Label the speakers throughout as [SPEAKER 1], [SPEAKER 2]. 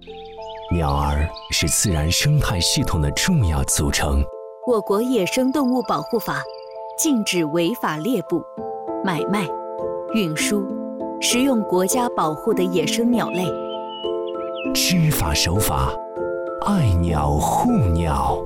[SPEAKER 1] 鸟儿是自然生态系统的重要组成。
[SPEAKER 2] 我国野生动物保护法禁止违法猎捕、买卖、运输、食用国家保护的野生鸟类。
[SPEAKER 1] 知法守法，爱鸟护鸟。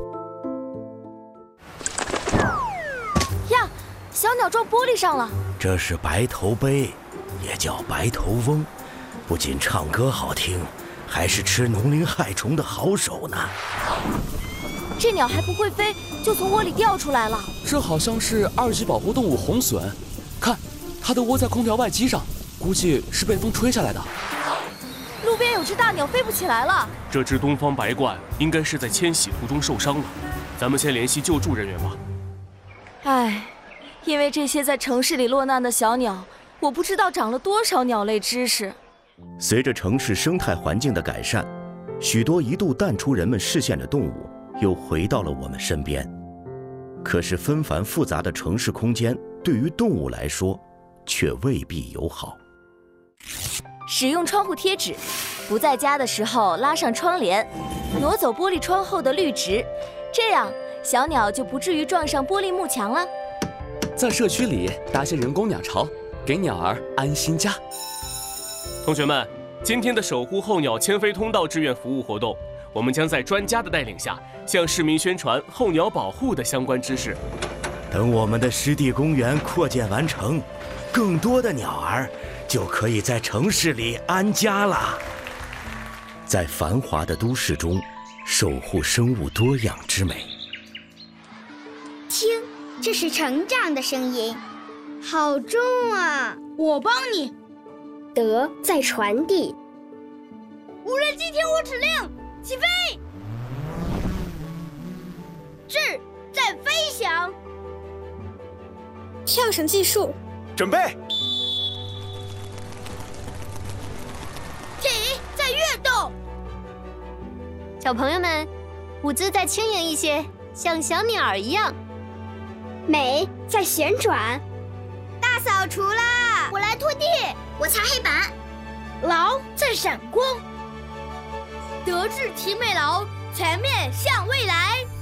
[SPEAKER 3] 呀，小鸟撞玻璃上了。
[SPEAKER 4] 这是白头鹎，也叫白头翁，不仅唱歌好听，还是吃农林害虫的好手呢。
[SPEAKER 3] 这鸟还不会飞，就从窝里掉出来了。
[SPEAKER 5] 这好像是2级保护动物红隼，看，它都窝在空调外机上，估计是被风吹下来的。
[SPEAKER 3] 路边有只大鸟飞不起来了。
[SPEAKER 6] 这只东方白鹳应该是在迁徙途中受伤了，咱们先联系救助人员吧。
[SPEAKER 3] 唉，因为这些在城市里落难的小鸟，我不知道长了多少鸟类知识。
[SPEAKER 4] 随着城市生态环境的改善，许多一度淡出人们视线的动物又回到了我们身边。可是纷繁复杂的城市空间对于动物来说却未必友好。
[SPEAKER 3] 使用窗户贴纸，不在家的时候拉上窗帘，挪走玻璃窗后的绿植，这样小鸟就不至于撞上玻璃幕墙了。
[SPEAKER 5] 在社区里搭些人工鸟巢，给鸟儿安心家。
[SPEAKER 6] 同学们，今天的守护候鸟迁飞通道志愿服务活动，我们将在专家的带领下，向市民宣传候鸟保护的相关知识。
[SPEAKER 4] 等我们的湿地公园扩建完成，更多的鸟儿就可以在城市里安家了。在繁华的都市中，守护生物多样之美。
[SPEAKER 7] 听，这是成长的声音，好重啊！
[SPEAKER 8] 我帮你。
[SPEAKER 7] 德在传递。
[SPEAKER 8] 无人机听我指令，起飞！智在飞翔。
[SPEAKER 9] 跳绳计数，
[SPEAKER 4] 准备。
[SPEAKER 8] 体在跃动。
[SPEAKER 10] 小朋友们，舞姿再轻盈一些，像小鸟儿一样。
[SPEAKER 7] 美在旋转。
[SPEAKER 8] 大扫除啦！
[SPEAKER 7] 我来拖地，我擦黑板。
[SPEAKER 8] 劳在闪光。德智体美劳，全面向未来。